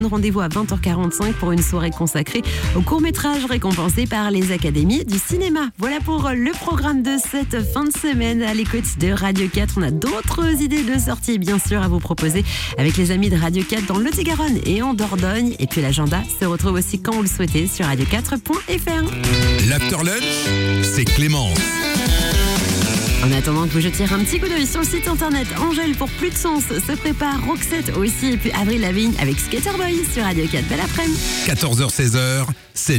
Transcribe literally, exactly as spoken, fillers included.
Rendez-vous à vingt heures quarante-cinq pour une soirée consacrée au court-métrage récompensé par les académies du cinéma. Voilà pour le programme de cette fin de semaine à l'écoute de Radio quatre. On a d'autres idées de sorties bien sûr à vous proposer avec les amis de Radio quatre dans le Lot-et-Garonne et en Dordogne. Et puis l'agenda se retrouve aussi quand vous le souhaitez sur radio quatre point f r. L'After Lunch, c'est Clémence. En attendant que vous jetiez un petit coup d'œil sur le site internet, Angèle pour plus de sens se prépare, Roxette aussi, et puis Avril Lavigne avec Skater Boy sur Radio quatre. Belle après-midi. quatorze heures seize heures, c'est